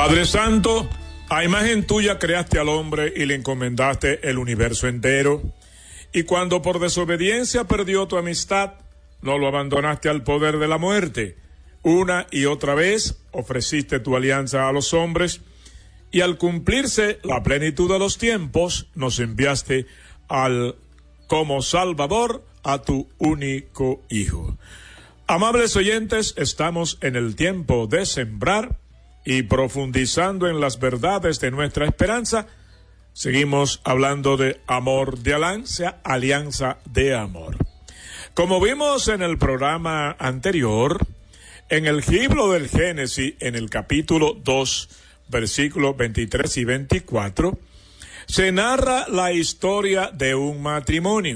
Padre Santo, a imagen tuya creaste al hombre y le encomendaste el universo entero. Y cuando por desobediencia perdió tu amistad, no lo abandonaste al poder de la muerte. Una y otra vez ofreciste tu alianza a los hombres, y al cumplirse la plenitud de los tiempos, nos enviaste como Salvador a tu único Hijo. Amables oyentes, estamos en el tiempo de sembrar y profundizando en las verdades de nuestra esperanza. Seguimos hablando de amor de alianza de amor. Como vimos en el programa anterior, en el libro del Génesis, en el capítulo 2, versículos 23 y 24, se narra la historia de un matrimonio,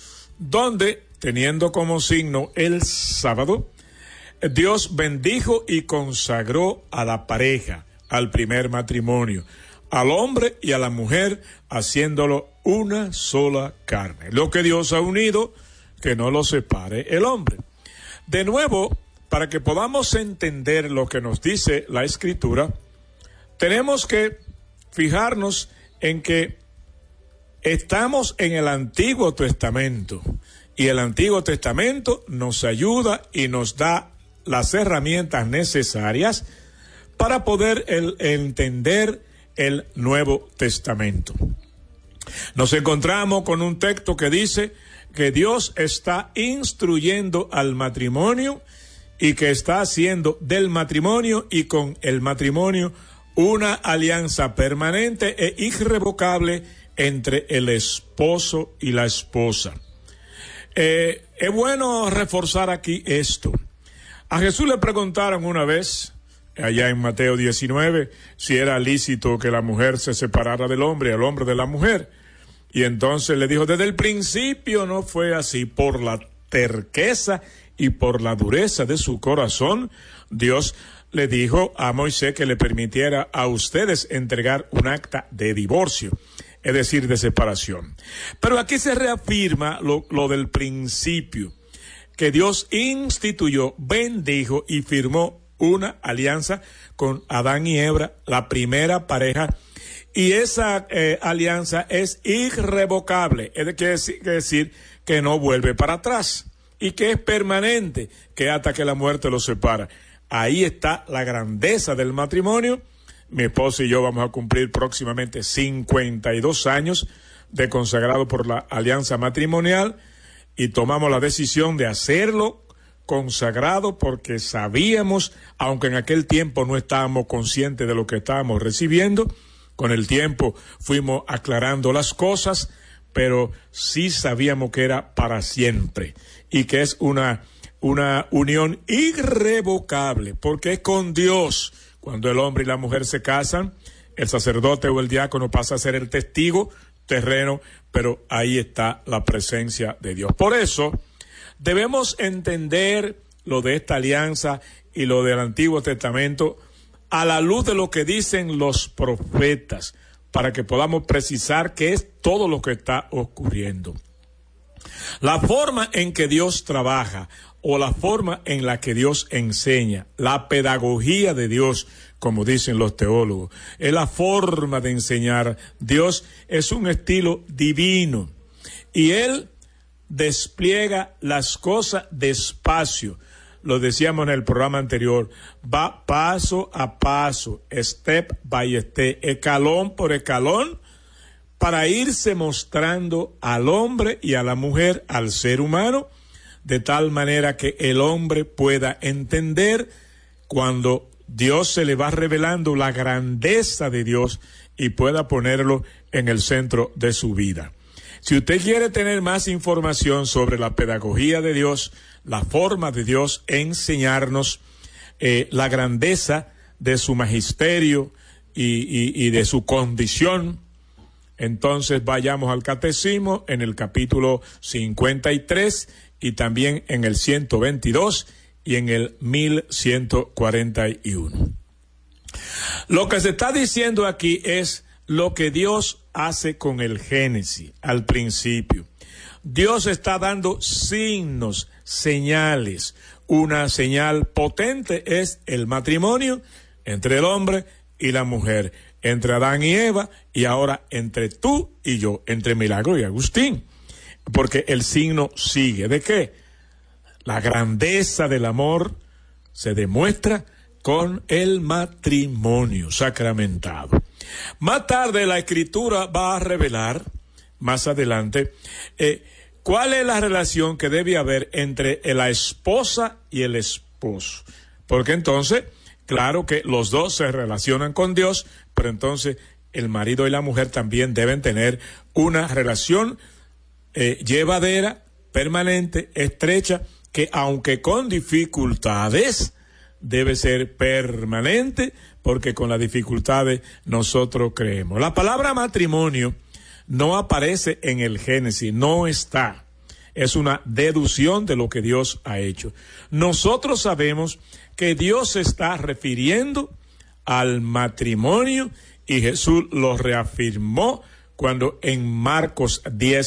donde, teniendo como signo el sábado, Dios bendijo y consagró a la pareja, al primer matrimonio, al hombre y a la mujer, haciéndolo una sola carne. Lo que Dios ha unido, que no lo separe el hombre. De nuevo, para que podamos entender lo que nos dice la Escritura, tenemos que fijarnos en que estamos en el Antiguo Testamento, y el Antiguo Testamento nos ayuda y nos da las herramientas necesarias para poder entender el Nuevo Testamento. Nos encontramos con un texto que dice que Dios está instruyendo al matrimonio y que está haciendo del matrimonio y con el matrimonio una alianza permanente e irrevocable entre el esposo y la esposa. Es bueno reforzar aquí esto. A Jesús le preguntaron una vez, allá en Mateo 19, si era lícito que la mujer se separara del hombre y el hombre de la mujer. Y entonces le dijo, desde el principio no fue así. Por la terqueza y por la dureza de su corazón, Dios le dijo a Moisés que le permitiera a ustedes entregar un acta de divorcio, es decir, de separación. Pero aquí se reafirma lo del principio, que Dios instituyó, bendijo y firmó una alianza con Adán y Eva, la primera pareja, y esa alianza es irrevocable, es decir, que no vuelve para atrás, y que es permanente, que hasta que la muerte los separa. Ahí está la grandeza del matrimonio. Mi esposa y yo vamos a cumplir próximamente 52 años de consagrado por la alianza matrimonial, y tomamos la decisión de hacerlo consagrado porque sabíamos, aunque en aquel tiempo no estábamos conscientes de lo que estábamos recibiendo, con el tiempo fuimos aclarando las cosas, pero sí sabíamos que era para siempre y que es una unión irrevocable, porque es con Dios. Cuando el hombre y la mujer se casan, el sacerdote o el diácono pasa a ser el testigo terreno, pero ahí está la presencia de Dios. Por eso debemos entender lo de esta alianza y lo del Antiguo Testamento a la luz de lo que dicen los profetas, para que podamos precisar qué es todo lo que está ocurriendo. La forma en que Dios trabaja o la forma en la que Dios enseña, la pedagogía de Dios, como dicen los teólogos, es la forma de enseñar. Dios es un estilo divino y Él despliega las cosas despacio. Lo decíamos en el programa anterior, va paso a paso, step by step, escalón por escalón, para irse mostrando al hombre y a la mujer, al ser humano, de tal manera que el hombre pueda entender cuando Dios se le va revelando la grandeza de Dios y pueda ponerlo en el centro de su vida. Si usted quiere tener más información sobre la pedagogía de Dios, la forma de Dios enseñarnos, la grandeza de su magisterio y de su condición, entonces vayamos al Catecismo en el capítulo 53 y también en el 122 y en el 1141. Lo que se está diciendo aquí es lo que Dios hace con el Génesis al principio. Dios está dando signos, señales. Una señal potente es el matrimonio entre el hombre y la mujer, entre Adán y Eva, y ahora entre tú y yo, entre Milagro y Agustín. Porque el signo sigue. ¿De qué? La grandeza del amor se demuestra con el matrimonio sacramentado. Más tarde la Escritura va a revelar, más adelante, cuál es la relación que debe haber entre la esposa y el esposo. Porque entonces, claro que los dos se relacionan con Dios, pero entonces el marido y la mujer también deben tener una relación llevadera, permanente, estrecha, que aunque con dificultades, debe ser permanente, porque con las dificultades nosotros creemos. La palabra matrimonio no aparece en el Génesis, no está. Es una deducción de lo que Dios ha hecho. Nosotros sabemos que Dios se está refiriendo al matrimonio y Jesús lo reafirmó cuando en Marcos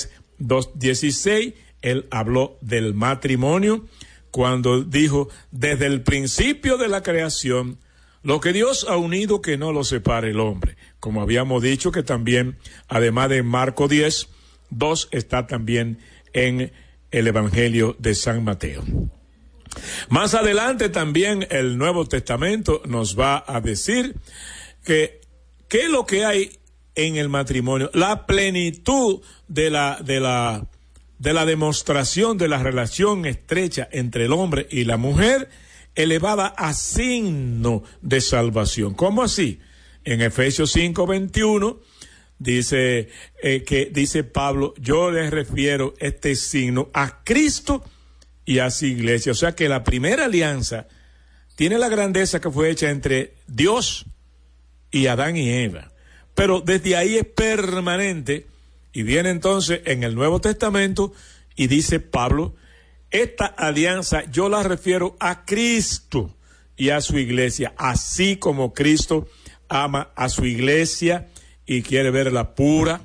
10:16 él habló del matrimonio, cuando dijo, desde el principio de la creación, lo que Dios ha unido, que no lo separe el hombre. Como habíamos dicho, que también, además de Marcos 10:2, está también en el Evangelio de San Mateo. Más adelante también el Nuevo Testamento nos va a decir que qué es lo que hay en el matrimonio, la plenitud de la demostración de la relación estrecha entre el hombre y la mujer, elevada a signo de salvación. ¿Cómo así? En Efesios 5:21 dice dice Pablo, yo les refiero este signo a Cristo y a su iglesia. O sea que la primera alianza tiene la grandeza que fue hecha entre Dios y Adán y Eva, pero desde ahí es permanente. Y viene entonces en el Nuevo Testamento y dice Pablo, esta alianza yo la refiero a Cristo y a su iglesia, así como Cristo ama a su iglesia y quiere verla pura,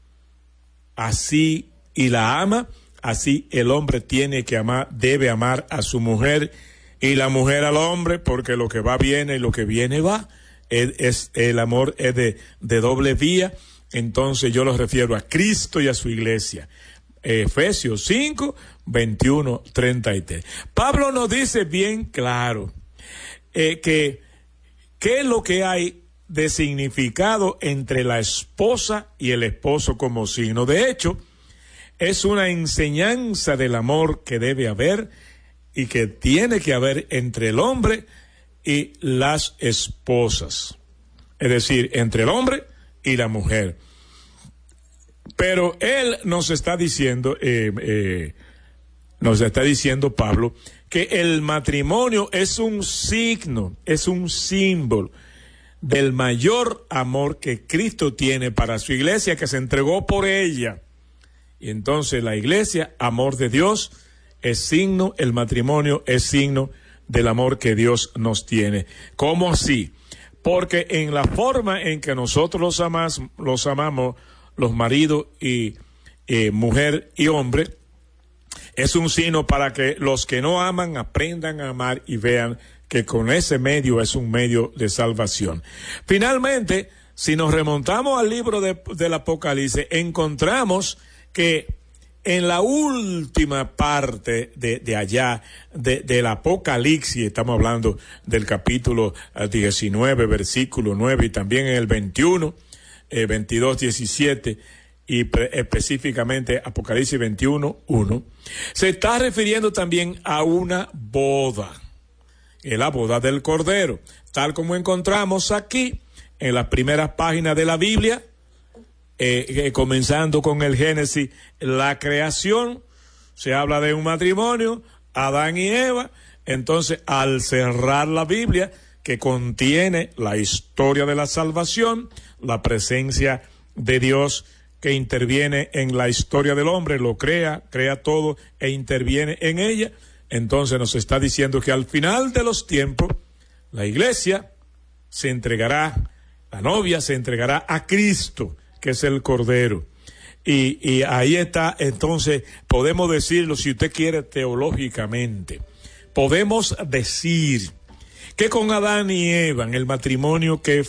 así y la ama, así el hombre tiene que amar, debe amar a su mujer y la mujer al hombre, porque lo que va viene y lo que viene va. El amor es de doble vía. Entonces yo los refiero a Cristo y a su iglesia. Efesios 5:21-33. Pablo nos dice bien claro que qué es lo que hay de significado entre la esposa y el esposo como signo. De hecho, es una enseñanza del amor que debe haber y que tiene que haber entre el hombre y las esposas. Es decir, entre el hombre y la mujer. Pero él nos está diciendo Pablo, que el matrimonio es un signo, es un símbolo del mayor amor que Cristo tiene para su iglesia, que se entregó por ella. Y entonces la iglesia, amor de Dios, es signo, el matrimonio es signo del amor que Dios nos tiene. ¿Cómo así? Porque en la forma en que nosotros los amamos, los maridos y mujer y hombre, es un signo para que los que no aman aprendan a amar y vean que con ese medio es un medio de salvación. Finalmente, si nos remontamos al libro del Apocalipsis, encontramos que en la última parte de allá, del Apocalipsis, estamos hablando del capítulo 19, versículo 9, y también en el 21, 22, 17, y específicamente Apocalipsis 21:1, se está refiriendo también a una boda, la boda del Cordero, tal como encontramos aquí en las primeras páginas de la Biblia, comenzando con el Génesis, la creación, se habla de un matrimonio, Adán y Eva. Entonces, al cerrar la Biblia, que contiene la historia de la salvación, la presencia de Dios que interviene en la historia del hombre, lo crea todo e interviene en ella, entonces nos está diciendo que al final de los tiempos, la iglesia se entregará, la novia se entregará a Cristo, que es el Cordero. Y ahí está, entonces, podemos decirlo, si usted quiere, teológicamente. Podemos decir que con Adán y Eva, en el matrimonio que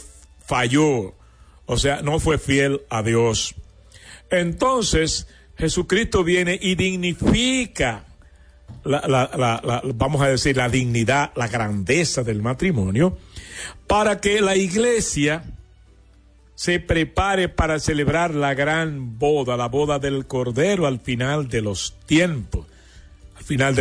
falló, o sea, no fue fiel a Dios. Entonces, Jesucristo viene y dignifica vamos a decir, la dignidad, la grandeza del matrimonio, para que la iglesia se prepare para celebrar la gran boda, la boda del Cordero al final de los tiempos, al final de